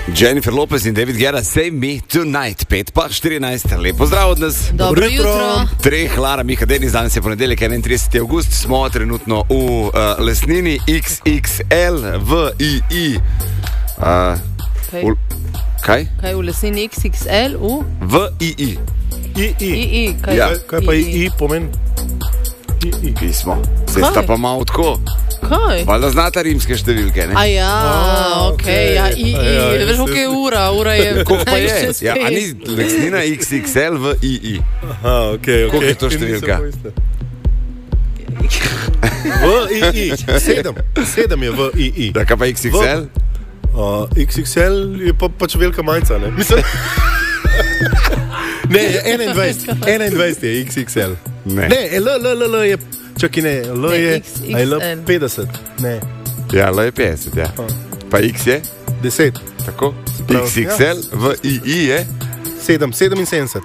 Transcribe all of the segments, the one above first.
Jennifer Lopez in David Guetta, Save Me Tonight, 5:14. Lepo zdrav od nas. Dobro jutro. Treh, Lara, Miha, Denis, danes je ponedeljek, 31. avgust, smo trenutno v lesnini XXL VII. Kaj? Kaj v lesnini XXL? VII. II. Kaj pa I pomeni? Pismo. Se sta pa malo tako. Kaj? Valjda znata rimske številke, ne? Okej, II. Veš, koliko je ura je... Koliko pa je? Ja, a ni lesnina XXL VII. Aha, okej. Koliko je to številka? VII. 7 je VII. Da, kaj pa XXL? XXL je pa pač velika majica, ne? Mislim... Ne, 21 je XXL. Ne. Ne, L je... Čakaj, ne, L je... A je L 50? Ne. Ja, L je 50, ja. Pa X je? 10. Tako? prav, XXL VII je? 77.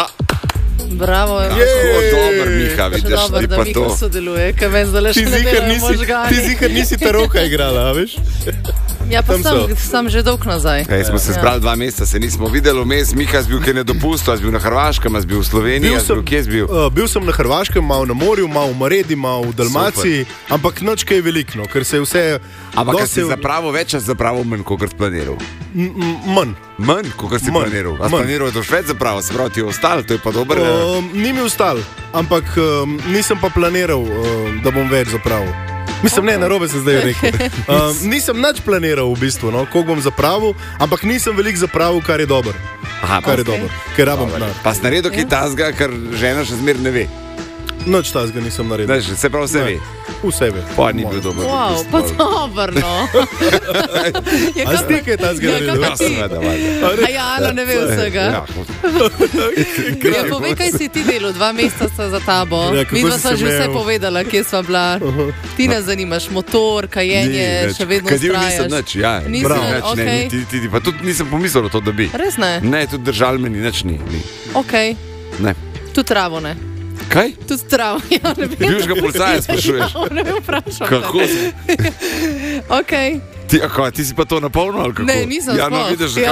Bravo. Kako dober, Miha, vidiš, Dobar, ti da pa Miha to. sodeluje, kaj meni zdaj le še ne delajo možgani. Ti zihar nisi taroka igrala, a veš? Ja, pa Tam sem že dolg nazaj. Ej, smo se zbrali 2 meseca, se nismo videli vmes. Miha, si bil kaj na dopustu, si bil na Hrvaškem, si bil v Sloveniji, kje si bil? Bil sem na Hrvaškem, malo na morju, malo v Maredi, malo v Dalmaciji, ampak nič kaj veliko, ker se je vse... Ampak si zapravo več, ali zapravo manj, kot si planiral? Manj. Manj, kot si planiral? A si planiral, da boš več zapravo, se pravi, ti je ostal, to je pa dober. Ni mi ostal, ampak nisem pa planiral, da bom več zapravil. Mislim, ne, narobe se zdaj rekel. Nisem nič planiral v bistvu, no, koliko bom zapravil, ampak nisem veliko zapravil, kar je dobro. Aha, Kar je dobro, ker rabim denar. pa si naredil kaj tazga, kar žena še zmer ne ve. Nič tazga nisem naredil. Se pravi, vse ve. Vse ve. Pa ni bil dober. Wow, pa dobro, no. A si kaj tazga naredil? Ja, seveda, valjda. Ana ne ve vsega. Ja, povej, kaj si ti delal, 2 meseca sta za tabo. Ja, kako Midva si sva se že vse imel? povedala, kje sva bila. Ti nas zanimaš, motor, kajenje, še vedno Kadil ustrajaš. nisem nič, ja. Nisi Prav, nič, nič, ne, okej. niti, pa tudi nisem pomislil to, da bi. Res ne? Ne, tudi držal meni, nič ni. Okej. Ne. Tudi travo ne. Kaj? Tudi travo, ja, ne vem. Bivšega policaja sprašuješ? Ja, ne vem, vprašam. Kako si? Okej. Ti si pa to napolnil, ali kako? Ne, nisem ja, no, sploh. vidiš, Ja,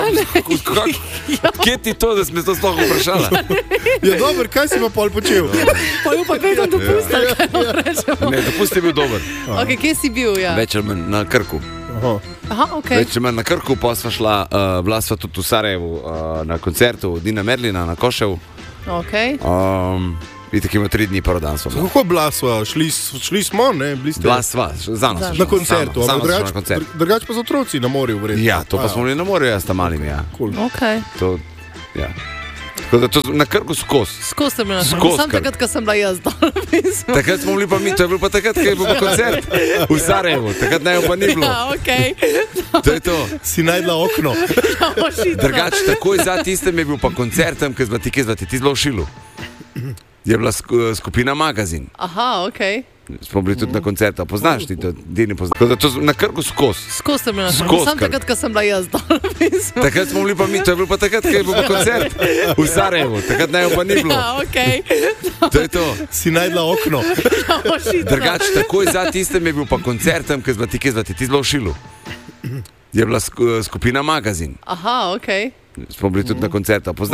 kje ti to, da si me to sploh vprašala? Ja, dobro, kaj si pa pol počel? Pa jo pa vedno dopust, ali kaj vam rečemo. Ne, dopust je bil dober. Okej, kje si bil, ja? Več ali manj na Krku. Aha, okej. Več ali manj na Krku, pa sva šla, bila sva tudi v Sarajevu na koncertu Dina Merlina na Koševu. Okej. Vidite, ima 3 dni, prvi dan smo. Kako bila sva? Šli smo, ne? Bili ste Bila sva, za nas. na koncertu. Sama sva na koncertu. Drugač pa z otroci na morju, verjetno. Ja, to pa smo bili na morju, jaz tam malim, ja. Cool. Okej. To, ja. Tako da to na Krku skozi. Skozi sem bila na Skozi Krku, sam Krk. takrat, ko sem bila jaz dol. Takrat smo bili pa mi, to je bil pa takrat, ko je bil pa koncert v Sarajevu. Takrat naj pa ni bilo. Ja, okej. To je to. Si najdla okno. Drugač, takoj za tistem je bil pa koncert tam, kje zvati, ti si bila v Šilu. Je bila skupina Magazin. Aha, okej. Smo bili tudi na koncertu. Poznaš ti to? Dini poznaš. Tako da to na Krku skozi. Skozi sem bila na Krku, Skozi sam Krk. takrat, ko sem bila jaz dol. Takrat smo bili pa mi, to je bil pa takrat, ko je bil pa koncert v Sarajevu. Takrat naj pa ni bilo. Ja, okej. To je to. Si najdla okno. Drugač, takoj za tistem je bil pa koncert tam, kje zvati, ti si bila v Šilu. Je bila skupina Magazin. Aha, okej. Smo bili tudi na koncertu.